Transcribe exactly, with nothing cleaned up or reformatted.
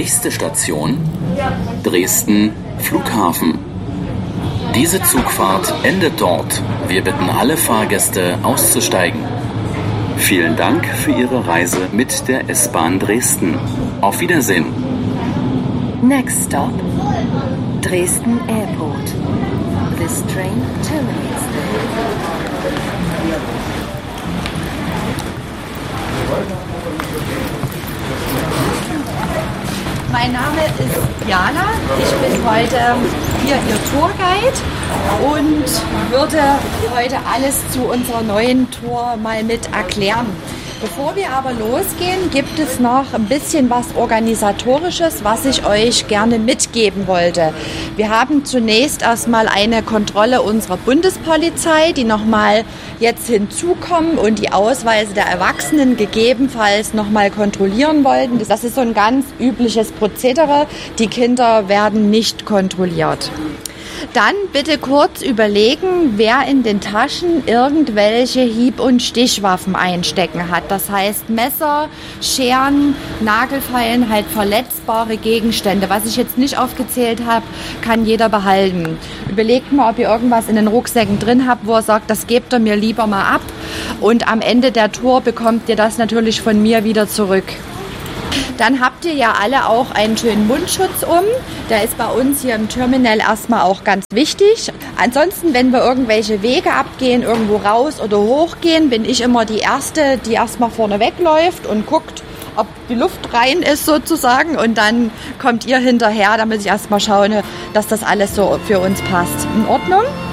Nächste Station: Dresden Flughafen. Diese Zugfahrt endet dort. Wir bitten alle Fahrgäste auszusteigen. Vielen Dank für Ihre Reise mit der S-Bahn Dresden. Auf Wiedersehen. Next stop, Dresden Airport. This train terminates there. Mein Name ist Jana, ich bin heute hier Ihr Tourguide und würde heute alles zu unserer neuen Tour mal mit erklären. Bevor wir aber losgehen, gibt es noch ein bisschen was Organisatorisches, was ich euch gerne mitgeben wollte. Wir haben zunächst erstmal eine Kontrolle unserer Bundespolizei, die nochmal jetzt hinzukommen und die Ausweise der Erwachsenen gegebenenfalls nochmal kontrollieren wollten. Das ist so ein ganz übliches Prozedere. Die Kinder werden nicht kontrolliert. Dann bitte kurz überlegen, wer in den Taschen irgendwelche Hieb- und Stichwaffen einstecken hat. Das heißt Messer, Scheren, Nagelfeilen, halt verletzbare Gegenstände. Was ich jetzt nicht aufgezählt habe, kann jeder behalten. Überlegt mal, ob ihr irgendwas in den Rucksäcken drin habt, wo ihr sagt, das gebt ihr mir lieber mal ab. Und am Ende der Tour bekommt ihr das natürlich von mir wieder zurück. Dann habt ihr ja alle auch einen schönen Mundschutz um. Der ist bei uns hier im Terminal erstmal auch ganz wichtig. Ansonsten, wenn wir irgendwelche Wege abgehen, irgendwo raus oder hochgehen, bin ich immer die Erste, die erstmal vorne wegläuft und guckt, ob die Luft rein ist sozusagen. Und dann kommt ihr hinterher, damit ich erstmal schaue, dass das alles so für uns passt. In Ordnung?